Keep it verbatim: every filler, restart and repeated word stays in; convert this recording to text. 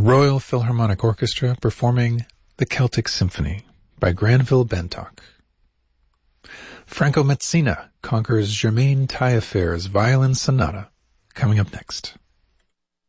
The Royal Philharmonic Orchestra performing The Celtic Symphony by Granville Bantock. Franco Mezzina conquers Germaine Taillefer's Violin Sonata, coming up next.